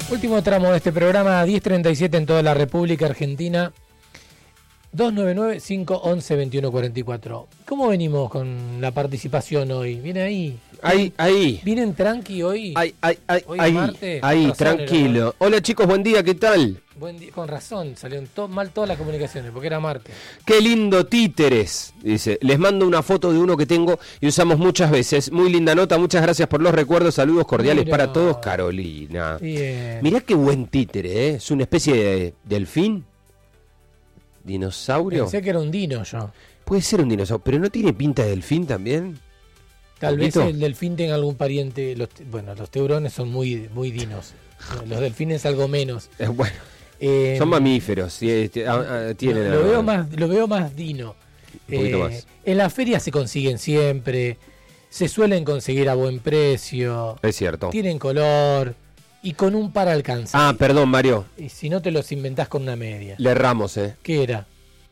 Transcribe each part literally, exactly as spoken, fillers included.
Último tramo de este programa, diez treinta y siete en toda la República Argentina. dos nueve nueve, cinco once, veintiuno cuarenta y cuatro. ¿Cómo venimos con la participación hoy? ¿Viene ahí? Ahí, ahí. ¿Vienen tranqui hoy? Ahí, ahí, ahí, Hoy ahí, martes, ahí, con razón tranquilo. era- Hola chicos, buen día, ¿qué tal? Buen día, con razón, salieron to- mal todas las comunicaciones, porque era martes. Qué lindo títeres, dice. Les mando una foto de uno que tengo y usamos muchas veces. Muy linda nota, muchas gracias por los recuerdos. Saludos cordiales Mira. para todos, Carolina. Bien. Mirá qué buen títere, ¿eh? Es una especie de delfín. ¿Dinosaurio? Pensé que era un dino yo. Puede ser un dinosaurio, pero ¿no tiene pinta de delfín también? Tal vez ¿Poquito? el delfín tenga algún pariente. Los, bueno, los tiburones son muy, muy dinos. Los delfines algo menos. Eh, bueno, Eh, son mamíferos. sí, este, ah, ah, tienen lo, algo. veo más, lo veo más dino. Un poquito más. En las ferias se consiguen siempre. Se suelen conseguir a buen precio. Es cierto. Tienen color. Y con un par alcanza. Ah, perdón, Mario. Y si no te los inventás con una media. Le erramos, ¿eh? ¿Qué era?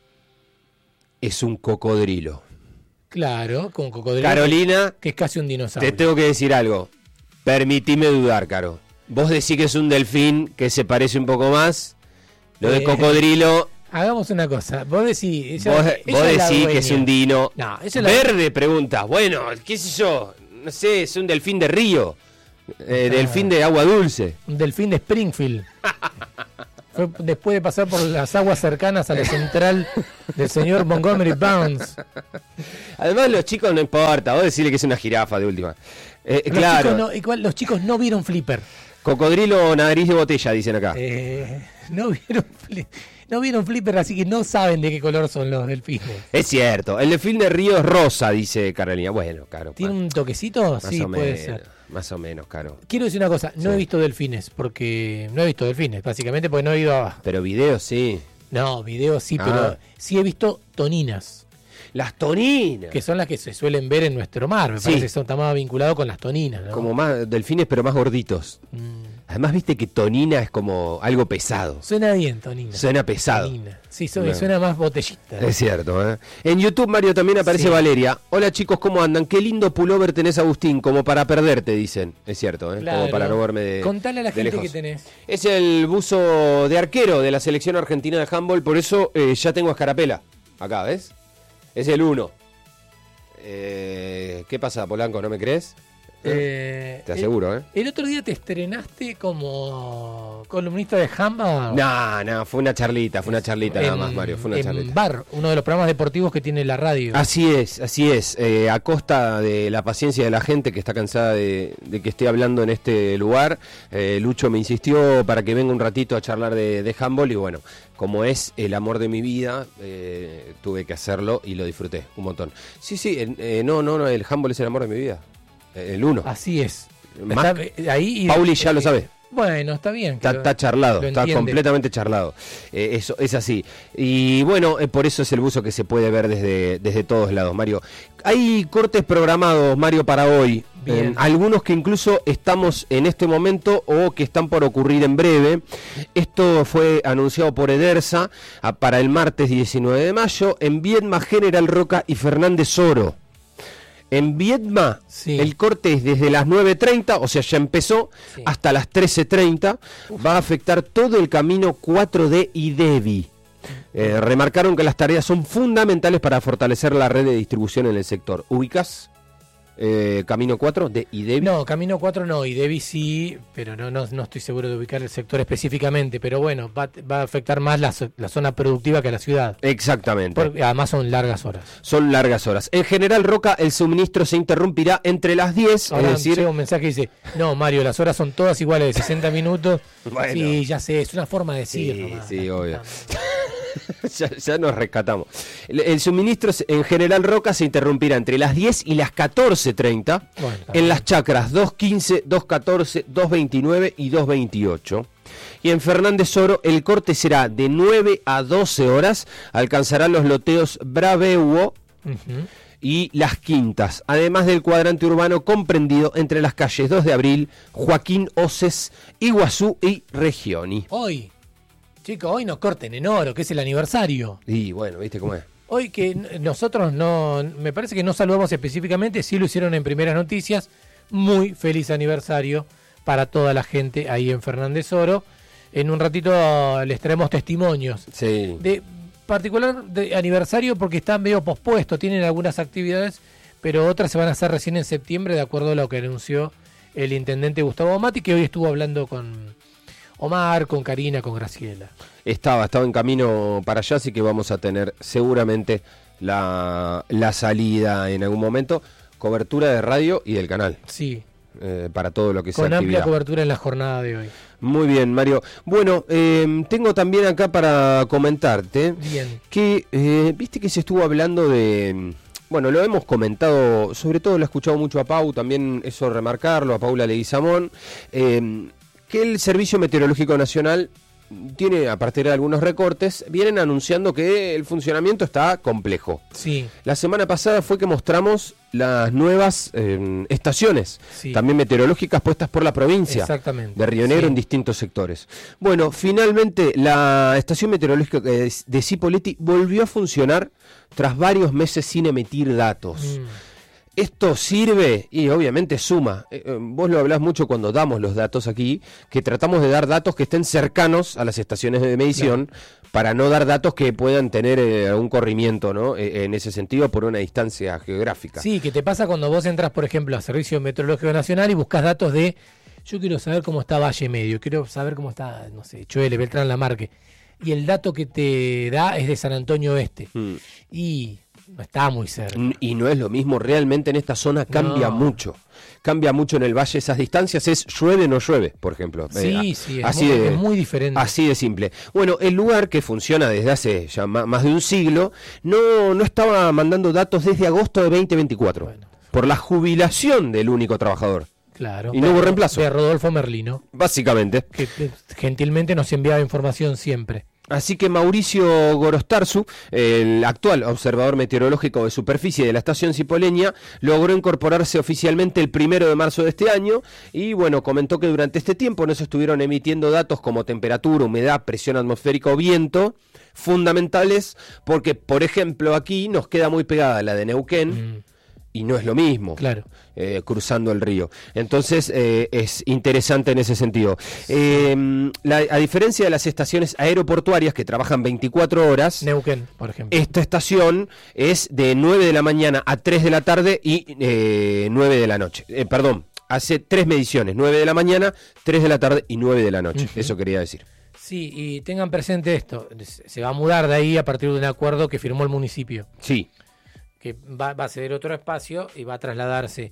Es un cocodrilo. Claro, con cocodrilo. Carolina, Que es casi un dinosaurio. te tengo que decir algo. Permitime dudar, Caro. Vos decís que es un delfín que se parece un poco más. Lo de Eh, cocodrilo, Hagamos una cosa. Vos decís. ella- vos, ella vos es la decís que es dueña. un dino. No, ella es la- Verde, pregunta. Bueno, qué sé yo. No sé, es un delfín de río. Eh, Ah. delfín de agua dulce. Un delfín de Springfield. Fue después de pasar por las aguas cercanas a la central del señor Montgomery Burns. Además, los chicos no importa. Vos decirle que es una jirafa de última. Eh, Los, claro. chicos no, igual los chicos no vieron Flipper. Cocodrilo nariz de botella, dicen acá. Eh, no vieron Fli- no vieron Flipper, así que no saben de qué color son los delfines. Es cierto, el delfín de río es rosa, dice Carolina. Bueno, Caro. ¿Tiene más, un toquecito? más Sí, o puede menos, ser. más o menos, Caro. Quiero decir una cosa, no Sí. he visto delfines, porque no he visto delfines, básicamente porque no he ido a... Pero videos sí. No, videos sí, Ah. pero sí he visto toninas, Las toninas. que son las que se suelen ver en nuestro mar. Me Sí. parece que son, está más vinculado con las toninas, ¿no? Como más delfines, pero más gorditos. Mm. Además, viste que tonina es como algo pesado. Suena bien, tonina. Suena pesado. Tonina. Sí, su- No. suena más botellita. Es cierto, ¿eh? En YouTube, Mario, también aparece Sí. Valeria. Hola, chicos, ¿cómo andan? Qué lindo pullover tenés, Agustín, como para perderte, dicen. Es cierto, ¿eh? Claro. Como para no verme de Contale a la de gente lejos. que tenés. Es el buzo de arquero de la selección argentina de handball, por eso eh, ya tengo escarapela. Acá, ¿ves? Es el uno. Eh, ¿Qué pasa, Polanco? ¿No me crees? Eh, Te aseguro, ¿eh? El, el otro día te estrenaste como columnista de handball. No, no, fue una charlita, fue una charlita nada más, Mario, fue una en charlita. Bar, uno de los programas deportivos que tiene la radio. Así es, así es. Eh, a costa de la paciencia de la gente que está cansada de, de que esté hablando en este lugar, eh, Lucho me insistió para que venga un ratito a charlar de, de handball y bueno, como es el amor de mi vida, eh, tuve que hacerlo y lo disfruté un montón. Sí, sí, eh, no, no, no, el handball es el amor de mi vida. Eh, El uno. Así es. Más- Está ahí y- Pauli ya lo sabe. Bueno, está bien. que Está, lo- está charlado, lo está entiende. completamente charlado. Eh, eso es así. Y bueno, eh, por eso es el buzo que se puede ver desde, desde todos lados, Mario. Hay cortes programados, Mario, para hoy. Bien. Eh, algunos que incluso estamos en este momento o que están por ocurrir en breve. Esto fue anunciado por Edersa ah, para el martes diecinueve de mayo en Viedma, General Roca y Fernández Oro. En Viedma, Sí. el corte es desde las nueve treinta, o sea, ya empezó, Sí. hasta las trece treinta. Va a afectar todo el camino cuatro D y Devi. Eh, remarcaron que las tareas son fundamentales para fortalecer la red de distribución en el sector. ¿Ubicas eh, camino cuatro de Idevi? No, Camino cuatro no, y Devi sí, pero no, no, no estoy seguro de ubicar el sector específicamente, pero bueno, va, va a afectar más la, zo- la zona productiva que la ciudad. Exactamente. Porque además son largas horas. Son largas horas. En General Roca, el suministro se interrumpirá entre las diez, Ahora es decir, llega un mensaje que dice, no, Mario, las horas son todas iguales de sesenta minutos. Bueno. Sí, ya sé, es una forma de decir. Sí, nomás. sí, obvio. ya, ya nos rescatamos. El, el suministro se- en General Roca se interrumpirá entre las diez y las catorce treinta Bueno, está en bien. las chacras dos quince, dos catorce, dos veintinueve y dos veintiocho. Y en Fernández Oro el corte será de nueve a doce horas, alcanzarán los loteos Braveuo Ujú. y Las Quintas, además del cuadrante urbano comprendido entre las calles dos de abril, Joaquín Oces, Iguazú y Regioni. Hoy, chicos, hoy nos corten en oro, que es el aniversario. Y bueno, ¿viste cómo es? Hoy que n- nosotros no, me parece que no saludamos específicamente, sí lo hicieron en Primeras Noticias. Muy feliz aniversario para toda la gente ahí en Fernández Oro. En un ratito les traemos testimonios Sí. de particular de aniversario porque está medio pospuesto, tienen algunas actividades, pero otras se van a hacer recién en septiembre, de acuerdo a lo que anunció el intendente Gustavo Mati, que hoy estuvo hablando con Omar, con Karina, con Graciela. Estaba, estaba en camino para allá, así que vamos a tener seguramente la, la salida en algún momento, cobertura de radio y del canal. Sí. Eh, para todo lo que sea Con actividad. amplia cobertura en la jornada de hoy. Muy bien, Mario. Bueno, eh, tengo también acá para comentarte Bien. que, eh, viste que se estuvo hablando de, bueno, lo hemos comentado, sobre todo lo he escuchado mucho a Pau, también eso remarcarlo, a Paula Leguizamón, eh, que el Servicio Meteorológico Nacional tiene, a partir de algunos recortes, vienen anunciando que el funcionamiento está complejo. Sí. La semana pasada fue que mostramos las nuevas eh, estaciones, Sí. también meteorológicas puestas por la provincia Exactamente. de Río Negro Sí. en distintos sectores. Bueno, finalmente la estación meteorológica de, de Cipolletti volvió a funcionar tras varios meses sin emitir datos. Mm. Esto sirve y obviamente suma. Eh, eh, vos lo hablás mucho cuando damos los datos aquí, que tratamos de dar datos que estén cercanos a las estaciones de medición, claro, para no dar datos que puedan tener eh, algún corrimiento, ¿no? Eh, en ese sentido, por una distancia geográfica. Sí, que te pasa cuando vos entras, por ejemplo, a Servicio Meteorológico Nacional y buscas datos de, yo quiero saber cómo está Valle Medio, quiero saber cómo está, no sé, Choele, Beltrán Lamarque, y el dato que te da es de San Antonio Oeste. Mm. Y no está muy cerca. Y no es lo mismo, realmente en esta zona cambia no. mucho. Cambia mucho en el valle esas distancias, es llueve o no llueve, por ejemplo. Sí, eh, sí, es, así muy, de, es muy diferente. Así de simple. Bueno, el lugar que funciona desde hace ya más de un siglo, no, no estaba mandando datos desde agosto de veinte veinticuatro, bueno, por la jubilación del único trabajador. Claro. Y no hubo reemplazo. De Rodolfo Merlino. Básicamente. Que, que gentilmente nos enviaba información siempre. Así que Mauricio Gorostarzu, el actual observador meteorológico de superficie de la estación cipoleña, logró incorporarse oficialmente el primero de marzo de este año y bueno, comentó que durante este tiempo no se estuvieron emitiendo datos como temperatura, humedad, presión atmosférica o viento, fundamentales porque, por ejemplo, aquí nos queda muy pegada la de Neuquén, mm. y no es lo mismo, claro, eh, cruzando el río. Entonces eh, es interesante en ese sentido. Eh, la, a diferencia de las estaciones aeroportuarias que trabajan veinticuatro horas, Neuquén, por ejemplo, esta estación es de nueve de la mañana a tres de la tarde y eh, nueve de la noche. Eh, perdón, hace tres mediciones, nueve de la mañana, tres de la tarde y nueve de la noche. Uh-huh. Eso quería decir. Sí, y tengan presente esto, se va a mudar de ahí a partir de un acuerdo que firmó el municipio. Sí. Que va, va a ceder otro espacio y va a trasladarse.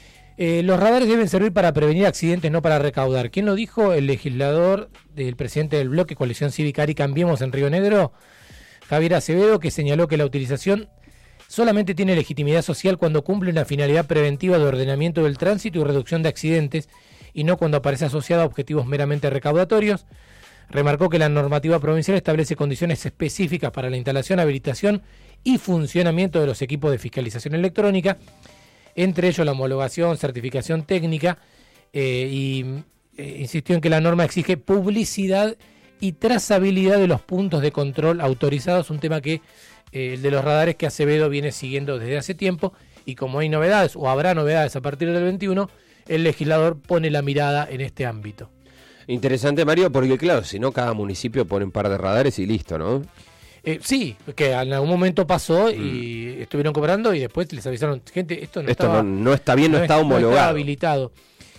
Eh, los radares deben servir para prevenir accidentes, no para recaudar. ¿Quién lo dijo? El legislador, el presidente del bloque Coalición Cívica Ari Cambiemos en Río Negro, Javier Acevedo, que señaló que la utilización solamente tiene legitimidad social cuando cumple una finalidad preventiva de ordenamiento del tránsito y reducción de accidentes, y no cuando aparece asociada a objetivos meramente recaudatorios. Remarcó que la normativa provincial establece condiciones específicas para la instalación, habilitación y funcionamiento de los equipos de fiscalización electrónica, entre ellos la homologación, certificación técnica, eh, y eh, insistió en que la norma exige publicidad y trazabilidad de los puntos de control autorizados, un tema que eh, el de los radares que Acevedo viene siguiendo desde hace tiempo, y como hay novedades o habrá novedades a partir del veintiuno, el legislador pone la mirada en este ámbito. Interesante, Mario, porque claro, si no, cada municipio pone un par de radares y listo, ¿no? Eh, sí, que en algún momento pasó y mm. estuvieron cobrando y después les avisaron, gente, esto no, esto estaba, no, no está bien, no, no está homologado. No está habilitado.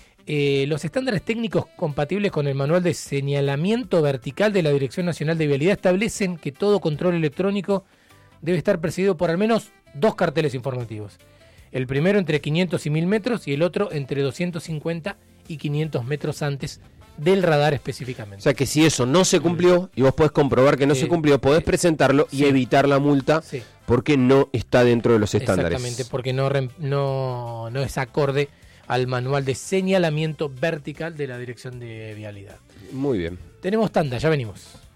Eh, los estándares técnicos compatibles con el manual de señalamiento vertical de la Dirección Nacional de Vialidad establecen que todo control electrónico debe estar presidido por al menos dos carteles informativos. El primero entre quinientos y mil metros y el otro entre doscientos cincuenta y quinientos metros antes del radar específicamente. O sea que si eso no se cumplió y vos podés comprobar que no eh, se cumplió, podés eh, presentarlo sí. y evitar la multa sí. porque no está dentro de los estándares. Exactamente, porque no, no, no es acorde al manual de señalamiento vertical de la Dirección de Vialidad. Muy bien. Tenemos tanda, ya venimos.